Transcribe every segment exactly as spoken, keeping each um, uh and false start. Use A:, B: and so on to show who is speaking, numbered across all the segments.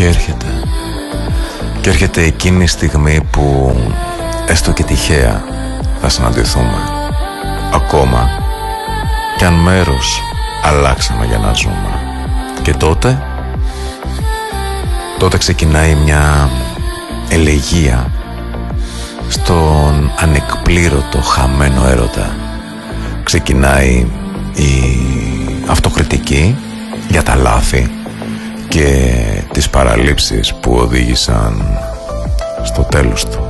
A: Και έρχεται. Και έρχεται εκείνη η στιγμή που έστω και τυχαία θα συναντηθούμε. Ακόμα κι αν μέρος αλλάξαμε για να ζούμε. Και τότε Τότε ξεκινάει μια ελεγεία στον ανεκπλήρωτο χαμένο έρωτα. Ξεκινάει η αυτοκριτική για τα λάθη και τις παραλήψεις που οδήγησαν στο τέλος του.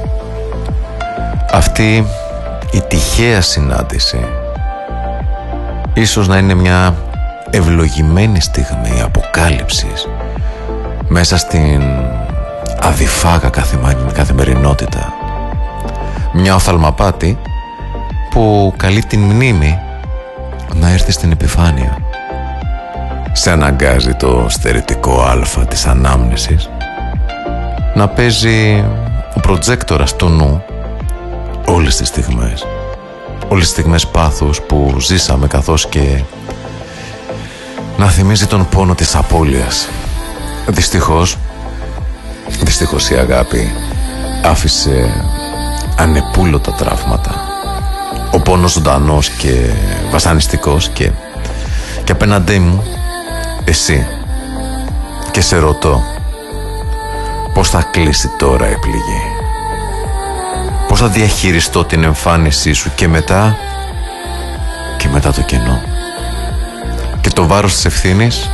A: Αυτή η τυχαία συνάντηση ίσως να είναι μια ευλογημένη στιγμή αποκάλυψης μέσα στην αδιφάγα καθημερινότητα. Μια οφθαλμαπάτη που καλεί την μνήμη να έρθει στην επιφάνεια. Σε αναγκάζει το στερετικό αλφα της ανάμνησης να παίζει ο προτζέκτορας του νου όλες τις στιγμές. Όλες τις στιγμές πάθους που ζήσαμε, καθώς και να θυμίζει τον πόνο της απώλειας. Δυστυχώς, δυστυχώς η αγάπη άφησε ανεπούλωτα τραύματα. Ο πόνος ζωντανός και βασανιστικός και, και απέναντί μου εσύ. Και σε ρωτώ, πώς θα κλείσει τώρα η πληγή? Πώς θα διαχειριστώ την εμφάνισή σου και μετά και μετά το κενό? Και το βάρος της ευθύνης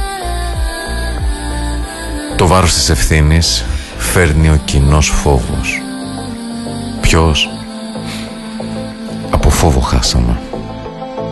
A: Το βάρος της ευθύνης φέρνει ο κοινός φόβος. Ποιος? Από φόβο χάσαμε.